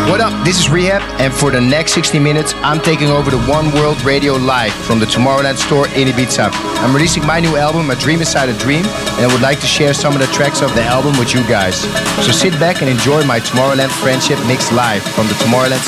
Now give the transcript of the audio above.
What up? This is Rehab, and for the next 60 minutes, I'm taking over the One World Radio live from the Tomorrowland store in Ibiza. I'm releasing my new album, A Dream Inside a Dream, and I would like to share some of the tracks of the album with you guys. So sit back and enjoy my Tomorrowland Friendship Mix live from the Tomorrowland